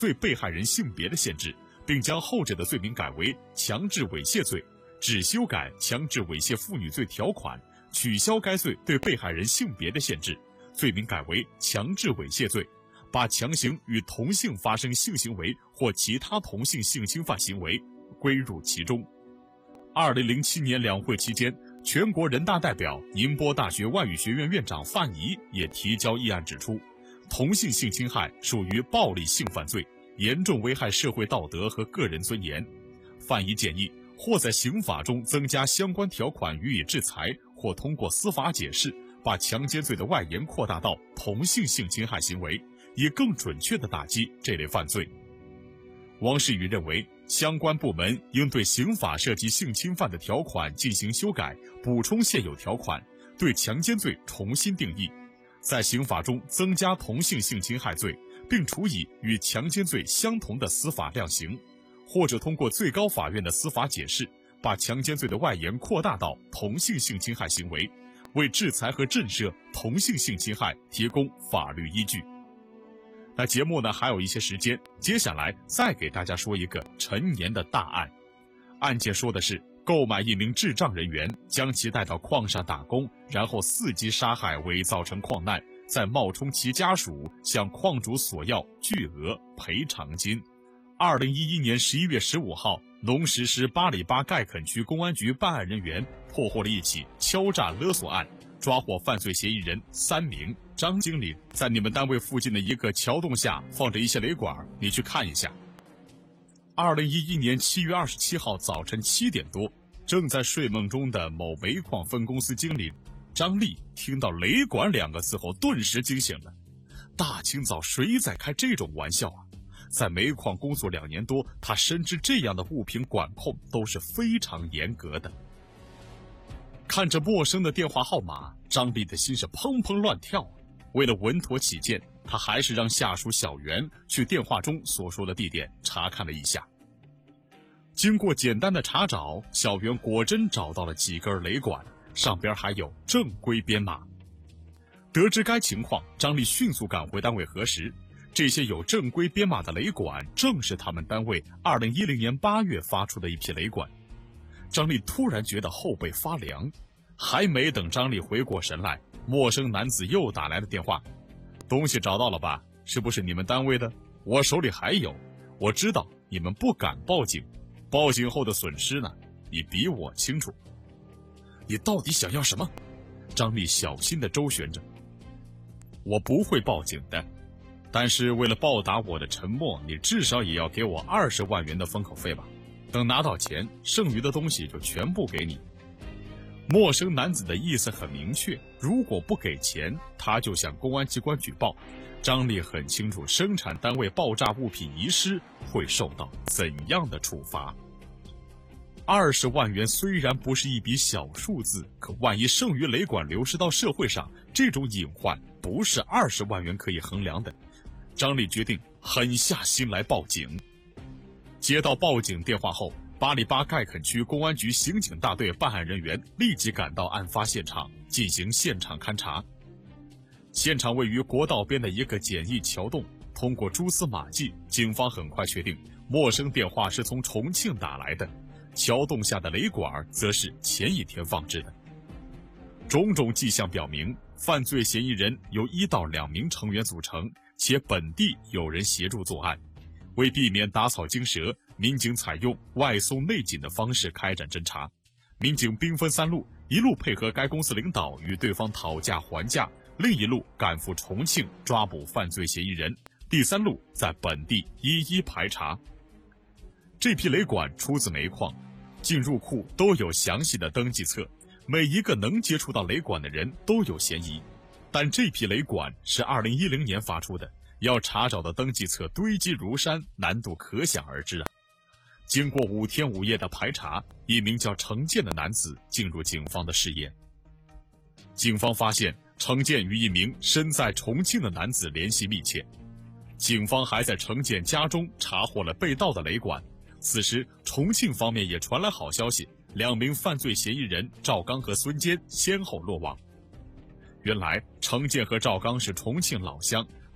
对被害人性别的限制，并将后者的罪名改为强制猥亵罪，只修改强制猥亵妇女罪条款，取消该罪对被害人性别的限制，罪名改为强制猥亵罪，把强行与同性发生性行为或其他同性性侵犯行为归入其中。2007年两会期间，全国人大代表、宁波大学外语学院院长范怡也提交议案指出，同性性侵害属于暴力性犯罪，严重危害社会道德和个人尊严。范怡建议，或在刑法中增加相关条款予以制裁，或通过司法解释，把强奸罪的外延扩大到同性性侵害行为，以更准确地打击这类犯罪。王世宇认为，相关部门应对刑法涉及性侵犯的条款进行修改，补充现有条款，对强奸罪重新定义，在刑法中增加同性性侵害罪，并处以与强奸罪相同的司法量刑，或者通过最高法院的司法解释，把强奸罪的外延扩大到同性性侵害行为，为制裁和震慑同性性侵害提供法律依据。那节目呢还有一些时间，接下来再给大家说一个陈年的大案。案件说的是购买一名智障人员，将其带到矿上打工，然后伺机杀害，伪造成矿难，再冒充其家属向矿主索要巨额赔偿金。2011年11月15号，农石市8里8盖垦区公安局办案人员破获了一起敲诈勒索案，抓获犯罪嫌疑人3名。张经理，在你们单位附近的一个桥洞下放着一些雷管，你去看一下。2011年7月27号早晨7点多，正在睡梦中的某煤矿分公司经理张丽听到雷管2个字后顿时惊醒了。大清早谁在开这种玩笑啊？在煤矿工作2年多，他深知这样的物品管控都是非常严格的。看着陌生的电话号码，张丽的心是砰砰乱跳。为了稳妥起见，他还是让下属小袁去电话中所说的地点查看了一下。经过简单的查找，小袁果真找到了几根雷管，上边还有正规编码。得知该情况，张丽迅速赶回单位核实，这些有正规编码的雷管正是他们单位2010年8月发出的一批雷管。张丽突然觉得后背发凉，还没等张丽回过神来，陌生男子又打来了电话。东西找到了吧？是不是你们单位的？我手里还有。我知道你们不敢报警，报警后的损失呢，你比我清楚。你到底想要什么？张丽小心地周旋着。我不会报警的，但是为了报答我的沉默，你至少也要给我20万元的封口费吧。等拿到钱，剩余的东西就全部给你。陌生男子的意思很明确，如果不给钱，他就向公安机关举报。张丽很清楚，生产单位爆炸物品遗失会受到怎样的处罚。20万元虽然不是一笔小数字，可万一剩余雷管流失到社会上，这种隐患不是20万元可以衡量的。张丽决定狠下心来报警。接到报警电话后，8里8盖垦区公安局刑警大队办案人员立即赶到案发现场进行现场勘查。现场位于国道边的一个简易桥洞，通过蛛丝马迹，警方很快确定陌生电话是从重庆打来的，桥洞下的雷管则是前一天放置的。种种迹象表明，犯罪嫌疑人由1到2名成员组成，且本地有人协助作案。为避免打草惊蛇，民警采用外松内紧的方式开展侦查。民警兵分3路，一路配合该公司领导与对方讨价还价，另一路赶赴重庆抓捕犯罪嫌疑人，第3路在本地一一排查。这批雷管出自煤矿，进入库都有详细的登记册，每一个能接触到雷管的人都有嫌疑。但这批雷管是2010年发出的，要查找的登记册堆积如山，难度可想而知啊！经过5天5夜的排查，一名叫程建的男子进入警方的视野。警方发现程建与一名身在重庆的男子联系密切。警方还在程建家中查获了被盗的雷管。此时，重庆方面也传来好消息，2名犯罪嫌疑人赵刚和孙坚先后落网。原来，程建和赵刚是重庆老乡，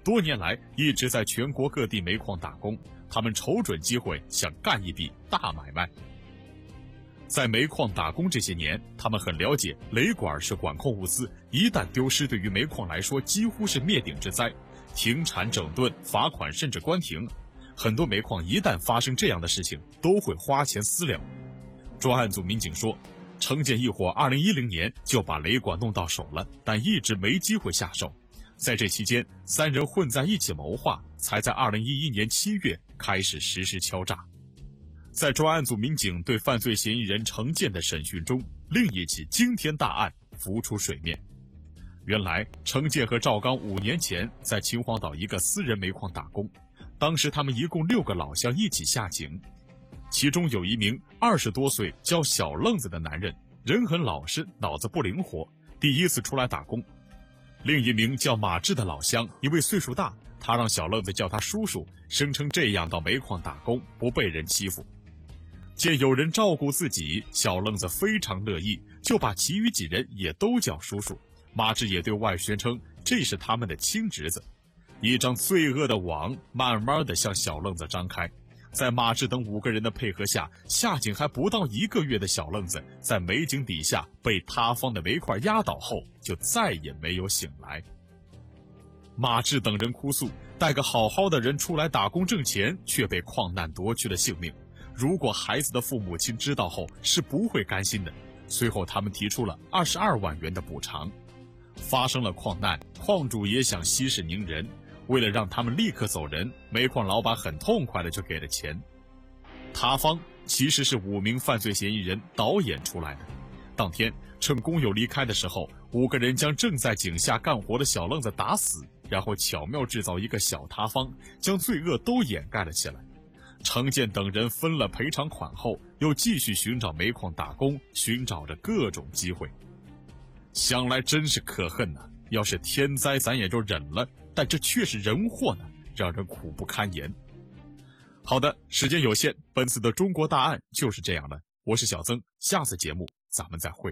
多年来一直在全国各地煤矿打工，他们瞅准机会想干一笔大买卖。在煤矿打工这些年，他们很了解雷管是管控物资，一旦丢失，对于煤矿来说几乎是灭顶之灾，停产整顿、罚款甚至关停。很多煤矿一旦发生这样的事情，都会花钱私了。专案组民警说，城建一伙2010年就把雷管弄到手了，但一直没机会下手。在这期间，3人混在一起谋划，才在2011年7月开始实施敲诈。在专案组民警对犯罪嫌疑人程建的审讯中，另一起惊天大案浮出水面。原来，程建和赵刚5年前在秦皇岛一个私人煤矿打工，当时他们一共6个老乡一起下井，其中有一名20多岁叫小愣子的男人，人很老实，脑子不灵活，第一次出来打工。另一名叫马志的老乡，因为岁数大，他让小愣子叫他叔叔，声称这样到煤矿打工不被人欺负。见有人照顾自己，小愣子非常乐意，就把其余几人也都叫叔叔。马志也对外宣称这是他们的亲侄子。一张罪恶的网慢慢地向小愣子张开。在马志等5个人的配合下，下井还不到1个月的小愣子，在煤井底下被塌方的煤块压倒后，就再也没有醒来。马志等人哭诉，带个好好的人出来打工挣钱，却被矿难夺去了性命。如果孩子的父母亲知道后，是不会甘心的。随后他们提出了22万元的补偿。发生了矿难，矿主也想息事宁人，为了让他们立刻走人，煤矿老板很痛快的就给了钱。塌方其实是5名犯罪嫌疑人导演出来的。当天趁工友离开的时候，5个人将正在井下干活的小愣子打死，然后巧妙制造一个小塌方，将罪恶都掩盖了起来。程建等人分了赔偿款后，又继续寻找煤矿打工，寻找着各种机会。想来真是可恨呐！要是天灾咱也就忍了，但这却是人祸呢，让人苦不堪言。好的，时间有限，本次的中国大案就是这样了。我是小曾，下次节目咱们再会。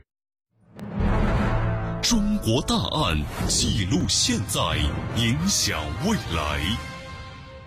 中国大案记录现在，影响未来。